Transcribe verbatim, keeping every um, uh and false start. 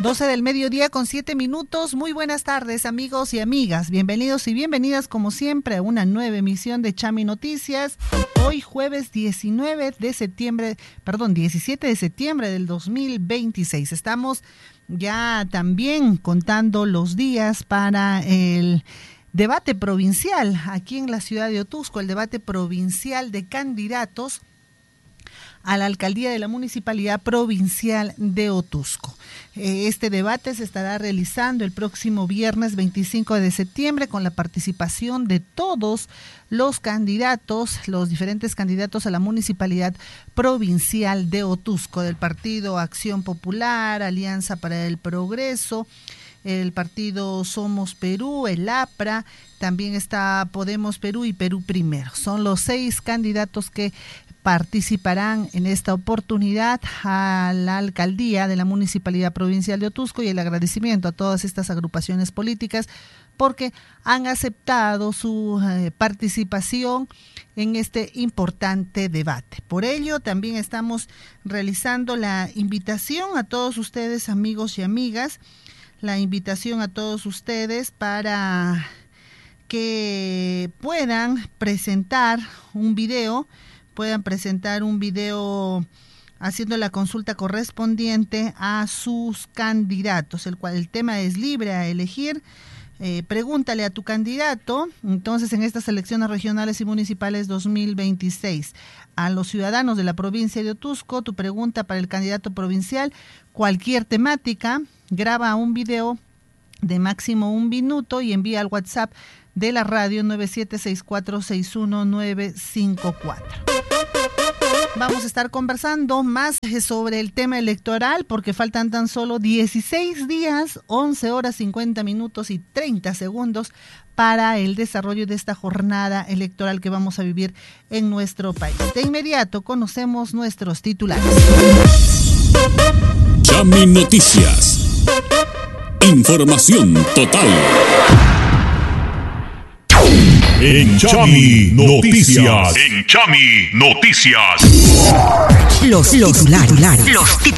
doce del mediodía con siete minutos. Muy buenas tardes, amigos y amigas. Bienvenidos y bienvenidas, como siempre, a una nueva emisión de Chami Noticias. Hoy jueves diecinueve de septiembre, perdón, diecisiete de septiembre del dos mil veintiséis. Estamos ya también contando los días para el debate provincial aquí en la ciudad de Otuzco, el debate provincial de candidatos a la alcaldía de la Municipalidad Provincial de Otuzco. Este debate se estará realizando el próximo viernes veinticinco de septiembre con la participación de todos los candidatos, los diferentes candidatos a la Municipalidad Provincial de Otuzco, del Partido Acción Popular, Alianza para el Progreso, el Partido Somos Perú, el APRA, también está Podemos Perú y Perú Primero. Son los seis candidatos que participarán en esta oportunidad a la alcaldía de la Municipalidad Provincial de Otuzco, y el agradecimiento a todas estas agrupaciones políticas porque han aceptado su eh, participación en este importante debate. Por ello, también estamos realizando la invitación a todos ustedes, amigos y amigas, la invitación a todos ustedes para que puedan presentar un video puedan presentar un video haciendo la consulta correspondiente a sus candidatos, el cual el tema es libre a elegir. Eh, pregúntale a tu candidato, entonces, en estas elecciones regionales y municipales dos mil veintiséis, a los ciudadanos de la provincia de Otuzco, tu pregunta para el candidato provincial, cualquier temática, graba un video de máximo un minuto y envía al WhatsApp de la radio nueve siete seis cuatro seis uno nueve cinco cuatro. Vamos a estar conversando más sobre el tema electoral porque faltan tan solo dieciséis días, once horas, cincuenta minutos y treinta segundos para el desarrollo de esta jornada electoral que vamos a vivir en nuestro país. De inmediato conocemos nuestros titulares. Chami Noticias. Información total. En Chami Noticias. En Chami Noticias. Los titulares. Los titulares.